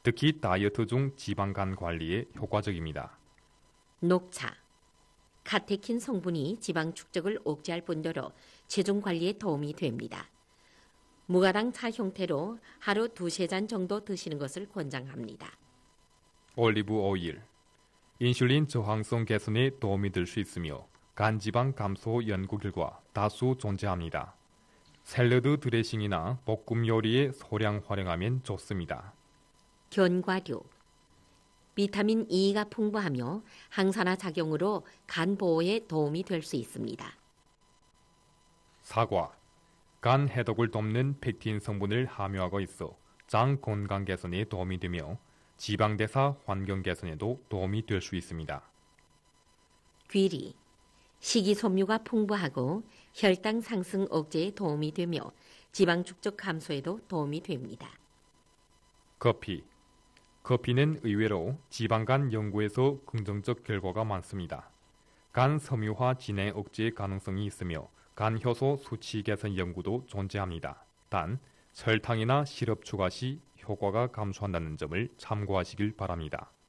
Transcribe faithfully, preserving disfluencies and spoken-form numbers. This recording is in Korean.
특히 다이어트 중 지방간 관리에 효과적입니다. 녹차. 카테킨 성분이 지방 축적을 억제할 뿐더러 체중 관리에 도움이 됩니다. 무가당 차 형태로 하루 두세 잔 정도 드시는 것을 권장합니다. 올리브 오일. 인슐린 저항성 개선에 도움이 될 수 있으며 간지방 감소 연구 결과 다수 존재합니다. 샐러드 드레싱이나 볶음 요리에 소량 활용하면 좋습니다. 견과류. 비타민 E가 풍부하며 항산화 작용으로 간 보호에 도움이 될 수 있습니다. 사과. 간 해독을 돕는 펙틴 성분을 함유하고 있어 장 건강 개선에 도움이 되며 지방대사 환경 개선에도 도움이 될 수 있습니다. 귀리. 식이섬유가 풍부하고 혈당 상승 억제에 도움이 되며 지방 축적 감소에도 도움이 됩니다. 커피. 커피는 의외로 지방간 연구에서 긍정적 결과가 많습니다. 간 섬유화 진행 억제 가능성이 있으며 간 효소 수치 개선 연구도 존재합니다. 단, 설탕이나 시럽 추가 시 효과가 감소한다는 점을 참고하시길 바랍니다.